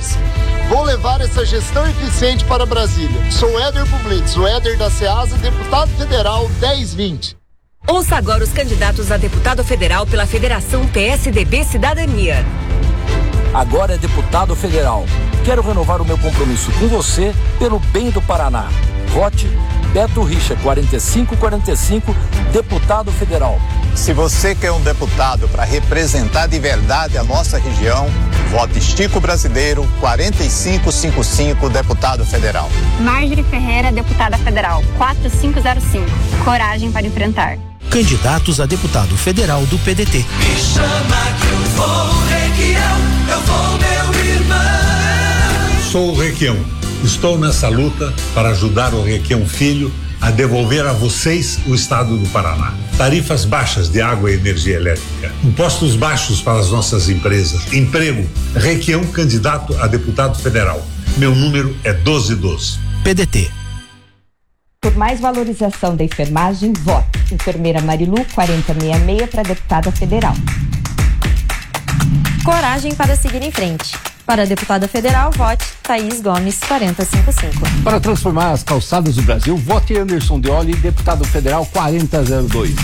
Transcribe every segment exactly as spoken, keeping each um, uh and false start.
país. Vou levar essa gestão eficiente para Brasília. Sou Éder Bublitz, o Éder da SEASA, deputado federal dez vinte. Ouça agora os candidatos a deputado federal pela Federação P S D B Cidadania. Agora é deputado federal. Quero renovar o meu compromisso com você pelo bem do Paraná. Vote Beto Richa, quarenta e cinco quarenta e cinco, deputado federal. Se você quer um deputado para representar de verdade a nossa região, vote Chico Brasileiro, quarenta e cinco cinquenta e cinco, deputado federal. Marjorie Ferreira, deputada federal, quatro cinco zero cinco. Coragem para enfrentar. Candidatos a deputado federal do P D T. Me chama que eu vou, Requião, eu vou, meu irmão. Sou o Requião. Estou nessa luta para ajudar o Requião Filho a devolver a vocês o estado do Paraná. Tarifas baixas de água e energia elétrica, impostos baixos para as nossas empresas, emprego. Requião, candidato a deputado federal. Meu número é doze doze. P D T. Por mais valorização da enfermagem, vote enfermeira Marilu, quarenta sessenta e seis, para deputada federal. Coragem para seguir em frente. Para deputada federal, vote Thaís Gomes, quarenta cinquenta e cinco. Para transformar as calçadas do Brasil, vote Anderson Deoli, deputado federal quarenta zero dois.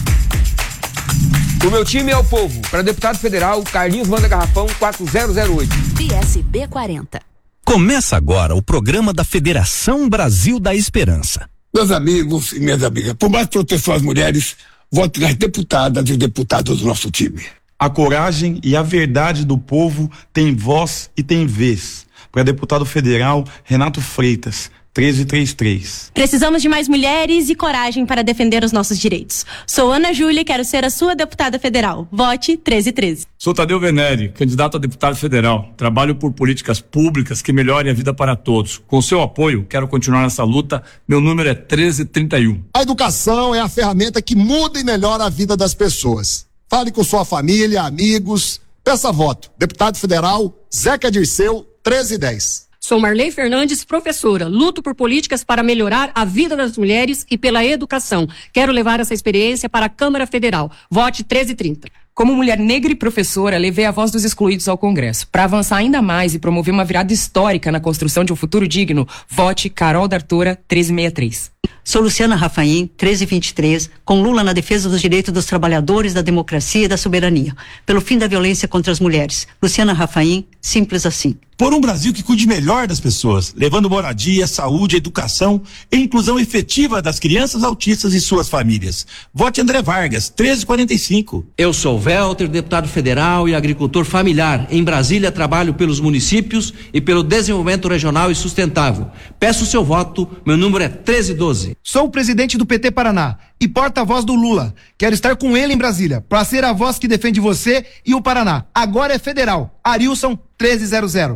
O meu time é o povo. Para deputado federal, Carlinhos Manda Garrafão, quatro zero zero oito. P S B quarenta. Começa agora o programa da Federação Brasil da Esperança. Meus amigos e minhas amigas, por mais proteção às mulheres, vote nas deputadas e deputados do nosso time. A coragem e a verdade do povo têm voz e têm vez. Para deputado federal, Renato Freitas, treze trinta e três. Precisamos de mais mulheres e coragem para defender os nossos direitos. Sou Ana Júlia e quero ser a sua deputada federal. Vote treze treze. Sou Tadeu Venere, candidato a deputado federal. Trabalho por políticas públicas que melhorem a vida para todos. Com seu apoio, quero continuar nessa luta. Meu número é treze trinta e um. A educação é a ferramenta que muda e melhora a vida das pessoas. Fale com sua família, amigos, peça voto. Deputado federal, Zeca Dirceu, treze dez. Sou Marley Fernandes, professora. Luto por políticas para melhorar a vida das mulheres e pela educação. Quero levar essa experiência para a Câmara Federal. Vote treze trinta. Como mulher negra e professora, levei a voz dos excluídos ao Congresso. Para avançar ainda mais e promover uma virada histórica na construção de um futuro digno, vote Carol D'Artora, treze sessenta e três. Sou Luciana Rafaim, treze vinte e três, com Lula na defesa dos direitos dos trabalhadores, da democracia e da soberania. Pelo fim da violência contra as mulheres. Luciana Rafaim, simples assim. Por um Brasil que cuide melhor das pessoas, levando moradia, saúde, educação e inclusão efetiva das crianças autistas e suas famílias. Vote André Vargas, treze quarenta e cinco. Eu sou Welter, deputado federal e agricultor familiar. Em Brasília, trabalho pelos municípios e pelo desenvolvimento regional e sustentável. Peço o seu voto, meu número é treze doze. Sou o presidente do P T Paraná e porta-voz do Lula. Quero estar com ele em Brasília, para ser a voz que defende você e o Paraná. Agora é federal. Arilson, treze zero zero.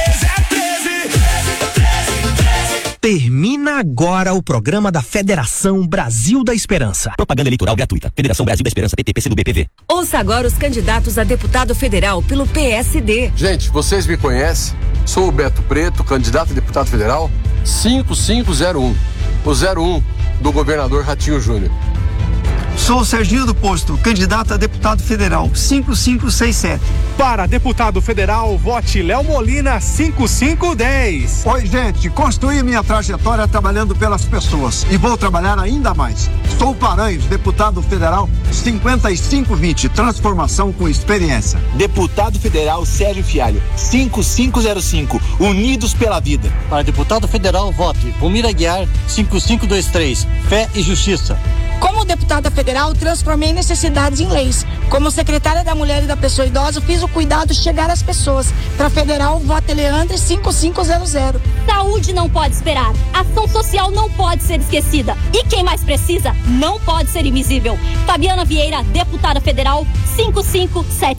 Termina agora o programa da Federação Brasil da Esperança. Propaganda eleitoral gratuita. Federação Brasil da Esperança, P T, P C do B, P V. Ouça agora os candidatos a deputado federal pelo P S D. Gente, vocês me conhecem? Sou o Beto Preto, candidato a deputado federal, cinco cinco zero um. O zero um do governador Ratinho Júnior. Sou o Serginho do Posto, candidato a deputado federal, cinco cinco seis sete. Para deputado federal, vote Léo Molina, cinco cinco dez. Oi, gente, construí minha trajetória trabalhando pelas pessoas e vou trabalhar ainda mais. Sou o Paranhos, deputado federal, cinquenta e cinco vinte, transformação com experiência. Deputado federal Sérgio Fialho, cinco cinco zero cinco, Unidos pela Vida. Para deputado federal, vote Vomira Guiar, cinco cinco dois três, Fé e Justiça. Como deputada federal, transformei necessidades em leis. Como secretária da Mulher e da Pessoa Idosa, fiz o cuidado chegar às pessoas. Para federal, vote Leandre, cinco cinco zero zero. Saúde não pode esperar. Ação social não pode ser esquecida. E quem mais precisa não pode ser invisível. Fabiana Vieira, deputada federal, cinco cinco sete